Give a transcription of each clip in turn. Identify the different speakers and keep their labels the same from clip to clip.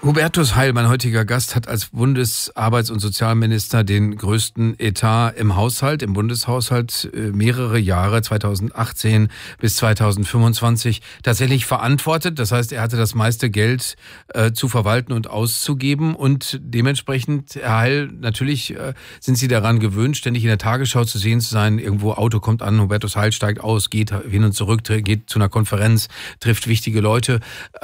Speaker 1: Hubertus Heil, mein heutiger Gast, hat als Bundesarbeits- und Sozialminister den größten Etat im Haushalt, im Bundeshaushalt, mehrere Jahre, 2018 bis 2025, tatsächlich verantwortet. Das heißt, er hatte das meiste Geld zu verwalten und auszugeben. Und dementsprechend, Herr Heil, natürlich sind Sie daran gewöhnt, ständig in der Tagesschau zu sehen zu sein. Irgendwo Auto kommt an, Hubertus Heil steigt aus, geht hin und zurück, geht zu einer Konferenz, trifft wichtige Leute,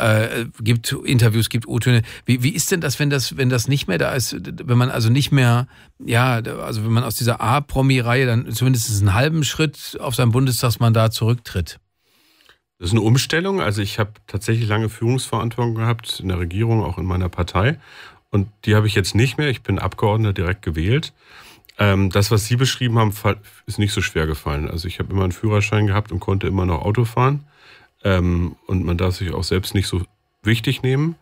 Speaker 1: gibt Interviews, gibt O-Töne. Wie ist denn das, wenn das nicht mehr da ist, wenn man also nicht mehr, also wenn man aus dieser A-Promi-Reihe dann zumindest einen halben Schritt auf sein Bundestagsmandat zurücktritt?
Speaker 2: Das ist eine Umstellung. Also ich habe tatsächlich lange Führungsverantwortung gehabt in der Regierung, auch in meiner Partei. Und die habe ich jetzt nicht mehr. Ich bin Abgeordneter direkt gewählt. Das, was Sie beschrieben haben, ist nicht so schwer gefallen. Also ich habe immer einen Führerschein gehabt und konnte immer noch Auto fahren. Und man darf sich auch selbst nicht so wichtig nehmen.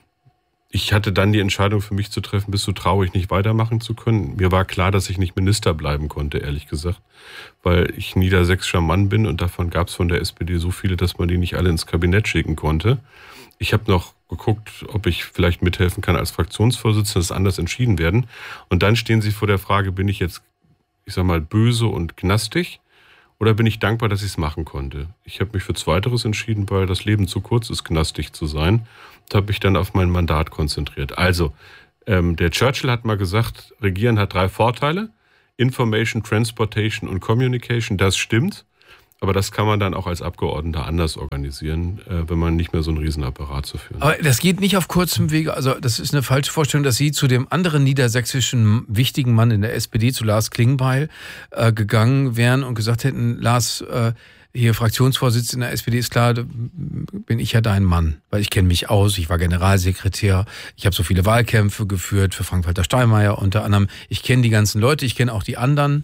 Speaker 2: Ich hatte dann die Entscheidung für mich zu treffen, bist du traurig, nicht weitermachen zu können. Mir war klar, dass ich nicht Minister bleiben konnte, ehrlich gesagt, weil ich niedersächsischer Mann bin und davon gab es von der SPD so viele, dass man die nicht alle ins Kabinett schicken konnte. Ich habe noch geguckt, ob ich vielleicht mithelfen kann als Fraktionsvorsitzender, dass anders entschieden werden. Und dann stehen Sie vor der Frage, bin ich jetzt, ich sag mal, böse und gnastig? Oder bin ich dankbar, dass ich es machen konnte? Ich habe mich für Zweiteres entschieden, weil das Leben zu kurz ist, gnastig zu sein. Und habe mich dann auf mein Mandat konzentriert. Also, der Churchill hat mal gesagt, Regieren hat 3 Vorteile. Information, Transportation und Communication. Das stimmt. Aber das kann man dann auch als Abgeordneter anders organisieren, wenn man nicht mehr so einen Riesenapparat zu führen hat.
Speaker 1: Aber das geht nicht auf kurzem Wege. Also das ist eine falsche Vorstellung, dass Sie zu dem anderen niedersächsischen wichtigen Mann in der SPD, zu Lars Klingbeil, gegangen wären und gesagt hätten, Lars, hier Fraktionsvorsitzender der SPD, ist klar, bin ich ja dein Mann. Weil ich kenne mich aus, ich war Generalsekretär, ich habe so viele Wahlkämpfe geführt, für Frank-Walter Steinmeier unter anderem. Ich kenne die ganzen Leute, ich kenne auch die anderen.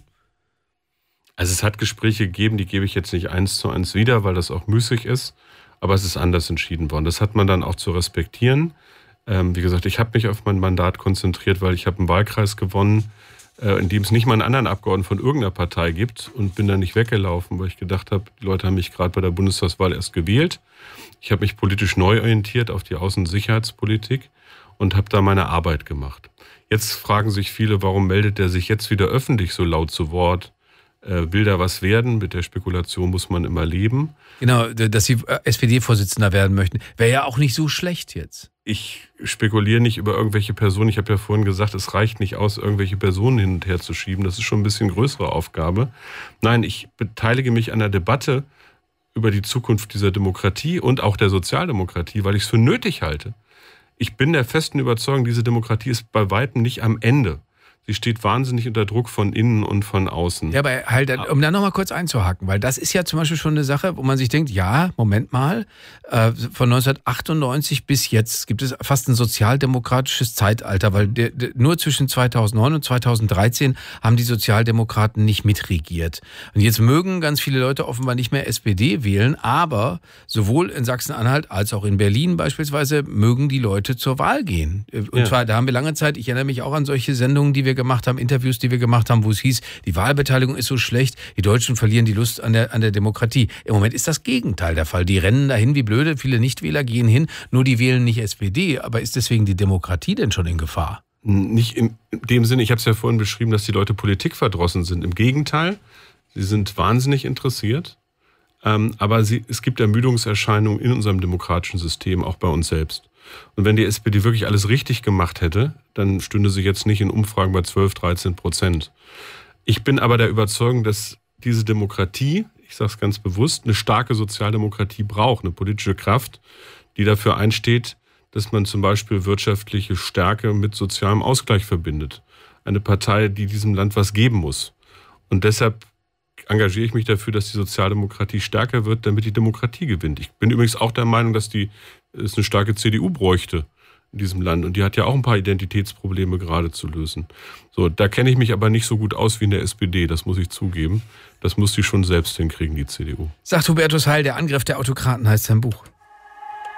Speaker 2: Also es hat Gespräche gegeben, die gebe ich jetzt nicht 1:1 wieder, weil das auch müßig ist, aber es ist anders entschieden worden. Das hat man dann auch zu respektieren. Wie gesagt, ich habe mich auf mein Mandat konzentriert, weil ich habe einen Wahlkreis gewonnen, in dem es nicht mal einen anderen Abgeordneten von irgendeiner Partei gibt und bin dann nicht weggelaufen, weil ich gedacht habe, die Leute haben mich gerade bei der Bundestagswahl erst gewählt. Ich habe mich politisch neu orientiert auf die Außen- und Sicherheitspolitik und habe da meine Arbeit gemacht. Jetzt fragen sich viele, warum meldet er sich jetzt wieder öffentlich so laut zu Wort? Will da was werden? Mit der Spekulation muss man immer leben.
Speaker 1: Genau, dass Sie SPD-Vorsitzender werden möchten. Wäre ja auch nicht so schlecht jetzt.
Speaker 2: Ich spekuliere nicht über irgendwelche Personen. Ich habe ja vorhin gesagt, es reicht nicht aus, irgendwelche Personen hin und her zu schieben. Das ist schon ein bisschen größere Aufgabe. Nein, ich beteilige mich an der Debatte über die Zukunft dieser Demokratie und auch der Sozialdemokratie, weil ich es für nötig halte. Ich bin der festen Überzeugung, diese Demokratie ist bei weitem nicht am Ende. Sie steht wahnsinnig unter Druck von innen und von außen.
Speaker 1: Ja, aber halt, um da nochmal kurz einzuhaken, weil das ist ja zum Beispiel schon eine Sache, wo man sich denkt, ja, Moment mal, von 1998 bis jetzt gibt es fast ein sozialdemokratisches Zeitalter, weil nur zwischen 2009 und 2013 haben die Sozialdemokraten nicht mitregiert. Und jetzt mögen ganz viele Leute offenbar nicht mehr SPD wählen, aber sowohl in Sachsen-Anhalt als auch in Berlin beispielsweise mögen die Leute zur Wahl gehen. Und zwar, da haben wir lange Zeit, ich erinnere mich auch an solche Sendungen, die wir gemacht haben, Interviews, die wir gemacht haben, wo es hieß, die Wahlbeteiligung ist so schlecht, die Deutschen verlieren die Lust an der Demokratie. Im Moment ist das Gegenteil der Fall. Die rennen dahin wie blöde, viele Nichtwähler gehen hin, nur die wählen nicht SPD. Aber ist deswegen die Demokratie denn schon in Gefahr?
Speaker 2: Nicht in dem Sinne, ich habe es ja vorhin beschrieben, dass die Leute politikverdrossen sind. Im Gegenteil, sie sind wahnsinnig interessiert. Aber es gibt Ermüdungserscheinungen in unserem demokratischen System, auch bei uns selbst. Und wenn die SPD wirklich alles richtig gemacht hätte, dann stünde sie jetzt nicht in Umfragen bei 12-13%. Ich bin aber der Überzeugung, dass diese Demokratie, ich sage es ganz bewusst, eine starke Sozialdemokratie braucht, eine politische Kraft, die dafür einsteht, dass man zum Beispiel wirtschaftliche Stärke mit sozialem Ausgleich verbindet. Eine Partei, die diesem Land was geben muss. Und deshalb engagiere ich mich dafür, dass die Sozialdemokratie stärker wird, damit die Demokratie gewinnt. Ich bin übrigens auch der Meinung, dass es eine starke CDU bräuchte in diesem Land. Und die hat ja auch ein paar Identitätsprobleme gerade zu lösen. So, da kenne ich mich aber nicht so gut aus wie in der SPD, das muss ich zugeben. Das muss sie schon selbst hinkriegen, die CDU.
Speaker 1: Sagt Hubertus Heil, der Angriff der Autokraten heißt sein Buch.